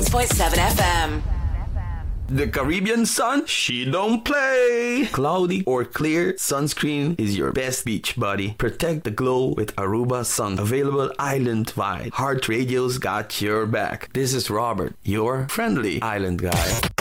6.7 FM. The Caribbean sun, she don't play. Cloudy or clear, sunscreen is your best beach buddy. Protect the glow with Aruba Sun. Available island-wide. Heart Radio's got your back. This is Robert, your friendly island guy.